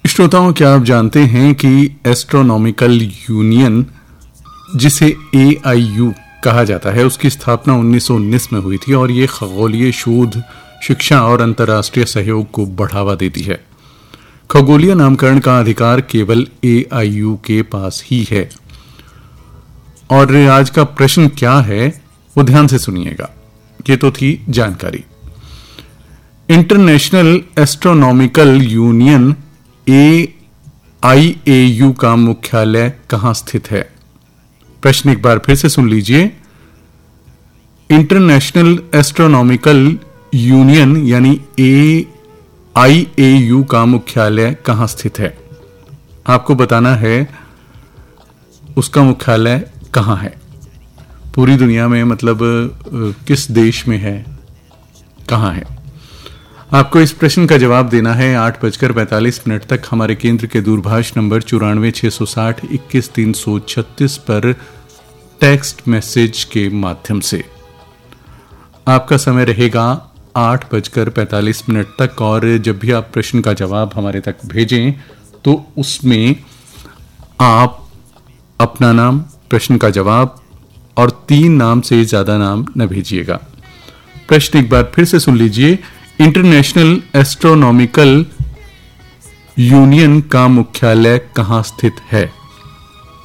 श्रोताओं, क्या आप जानते हैं कि एस्ट्रोनॉमिकल यूनियन, जिसे AIU कहा जाता है, उसकी स्थापना 1919 में हुई थी और ये खगोलीय शोध, शिक्षा और अंतर्राष्ट्रीय सहयोग को बढ़ावा देती है। खगोलीय नामकरण का अधिकार केवल AIU के पास ही है। और आज का प्रश्न क्या है वो ध्यान से सुनिएगा। ये तो थी जानकारी। इंटरनेशनल एस्ट्रोनॉमिकल यूनियन AIAU का मुख्यालय कहां स्थित है? प्रश्न एक बार फिर से सुन लीजिए। इंटरनेशनल एस्ट्रोनॉमिकल यूनियन यानी AIAU का मुख्यालय कहां स्थित है? आपको बताना है उसका मुख्यालय कहां है पूरी दुनिया में, मतलब किस देश में है, कहां है। आपको इस प्रश्न का जवाब देना है 8:45 तक हमारे केंद्र के दूरभाष नंबर 94,660,21,336 पर टेक्स्ट मैसेज के माध्यम से। आपका समय रहेगा 8:45 तक और जब भी आप प्रश्न का जवाब हमारे तक भेजें तो उसमें आप अपना नाम, प्रश्न का जवाब और 3 नाम से ज्यादा नाम न भेजिएगा। प्रश्न एक बार फिर से सुन लीजिए। इंटरनेशनल एस्ट्रोनॉमिकल यूनियन का मुख्यालय कहां स्थित है?